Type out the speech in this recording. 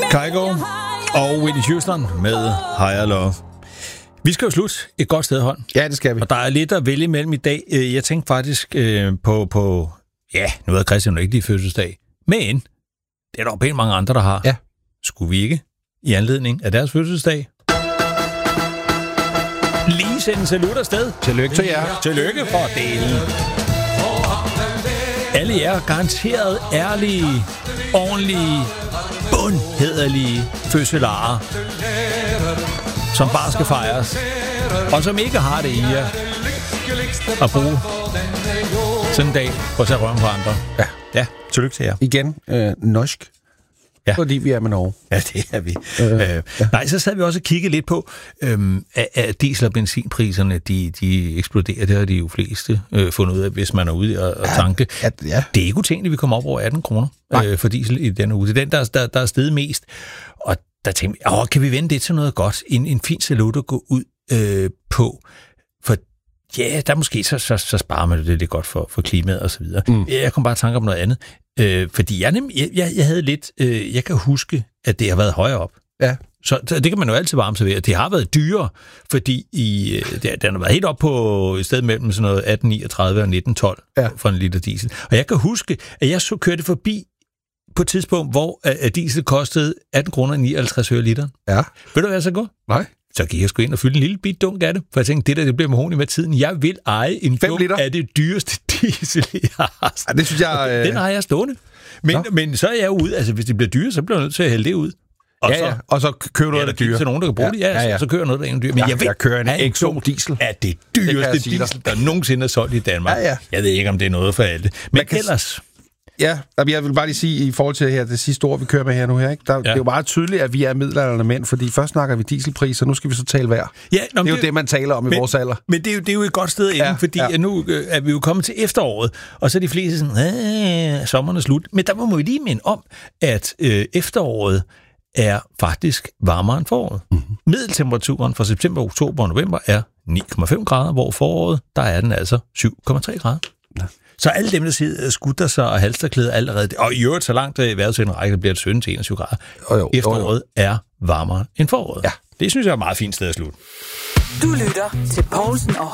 Kygo og Whitney Houston med Higher Love. Vi skal jo slutte et godt sted, Holm. Ja, det skal vi. Og der er lidt at vælge imellem i dag. Jeg tænkte faktisk på... Ja, nu ved Christian jo ikke lige fødselsdag. Men det er der jo pænt mange andre, der har. Ja. Skulle vi ikke i anledning af deres fødselsdag lige sende en salut afsted? Tillykke til jer. Tillykke for delen. Alle jer garanteret ærlige, ordentlige, bundhederlige fødselarer, som bare skal fejres, og som ikke har det i jer at bruge sådan en dag på at tage røven på andre. Ja, tillykke til jer. Igen, norsk. Ja. Fordi vi er med Norge. Ja, det er vi. Nej, så sad vi også og kiggede lidt på, at diesel- og benzinpriserne, de eksploderer. Det har de jo fleste fundet ud af, hvis man er ude og tanke. Ja. Det er ikke utænkeligt, at vi kommer op over 18 kroner for diesel i denne uge. Det er den, der er steget mest. Og der tænkte vi, kan vi vende det til noget godt? En fin salut at gå ud på. For ja, der måske så sparer man det lidt godt for klimaet og så videre. Jeg kom bare at tanke om noget andet. Fordi jeg havde lidt... jeg kan huske, at det har været højere op. Ja. Så det kan man jo altid varme servere. Det har været dyrere, fordi det har været helt op på et sted mellem sådan noget 18,39 og 19,12 for en liter diesel. Og jeg kan huske, at jeg så kørte forbi på et tidspunkt, hvor diesel kostede 18 kroner 59 øre literen. Ja. Ved du, hvad jeg så går? Nej. Så gik jeg sgu ind og fyldte en lille bit dunk af det, for jeg tænkte, det bliver mahogni med tiden. Jeg vil eje en dunk af det dyreste diesel, jeg har. Ja, det synes jeg... Den har jeg stående. Men så er jeg ude, altså hvis det bliver dyre, så bliver jeg nødt til at hælde det ud. Og så kører noget af det dyre. Så nogen, der kan bruge det, så kører noget, der er en dyr. Men jeg kører en Exxon diesel. Er det dyreste diesel, der nogensinde er solgt i Danmark. Ja. Jeg ved ikke, om det er noget for alle. Men ellers... Ja, jeg vil bare lige sige, i forhold til det sidste år, vi kører med her nu her, ikke? Det er jo meget tydeligt, at vi er middelaldrende mænd, fordi først snakker vi dieselpriser, nu skal vi så tale vejr. Ja, det er jo det, man taler om i vores alder. Men det er jo et godt sted inden, fordi nu er vi jo kommet til efteråret, og så er de fleste sådan, sommeren er slut. Men der må vi lige minde om, at efteråret er faktisk varmere end foråret. Mm-hmm. Middeltemperaturen fra september, oktober og november er 9,5 grader, hvor foråret, der er den altså 7,3 grader. Ja. Så alle dem, der sidder skutter sig og halsterklæder allerede, og i øvrigt så langt vejrudsætten række, bliver det 17-21 grader. Efteråret er varmere end foråret. Ja. Det synes jeg er et meget fint sted at slutte. Du lytter til Poulsen og